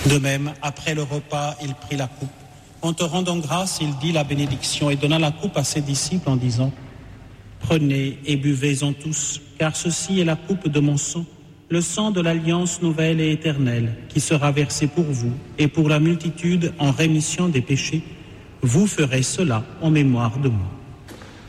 De même, après le repas, il prit la coupe. En te rendant grâce, il dit la bénédiction et donna la coupe à ses disciples en disant : Prenez et buvez-en tous, car ceci est la coupe de mon sang, le sang de l'alliance nouvelle et éternelle, qui sera versé pour vous et pour la multitude en rémission des péchés. Vous ferez cela en mémoire de moi.